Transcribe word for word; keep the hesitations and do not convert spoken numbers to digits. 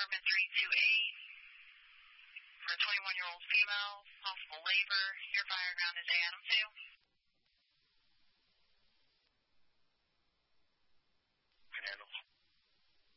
Department three two eight for a twenty-one-year-old female, possible labor. Your fire ground is A Adam two.